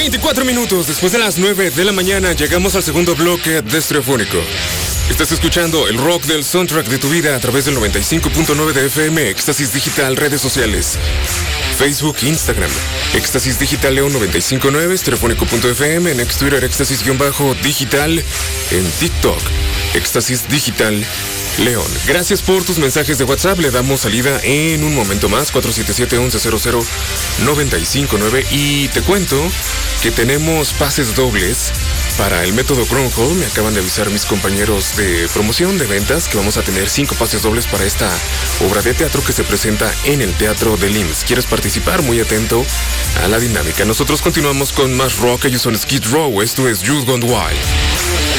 24 minutos después de las 9 de la mañana llegamos al segundo bloque de Estereofónico. Estás escuchando el rock del soundtrack de tu vida a través del 95.9 de FM, Éxtasis Digital, redes sociales. Facebook, Instagram, Éxtasis Digital León 95.9, Estereofónico.fm, en ex Twitter, Éxtasis-Digital, en TikTok, Éxtasis Digital León. Gracias por tus mensajes de WhatsApp. Le damos salida en un momento más, 477-1100-959. Y te cuento que tenemos pases dobles para el método Groundhog. Me acaban de avisar mis compañeros de promoción de ventas que vamos a tener 5 pases dobles para esta obra de teatro que se presenta en el Teatro del IMSS. ¿Quieres participar? Muy atento a la dinámica. Nosotros continuamos con más rock. Ellos son Skid Row. Esto es Youth Gone Wild.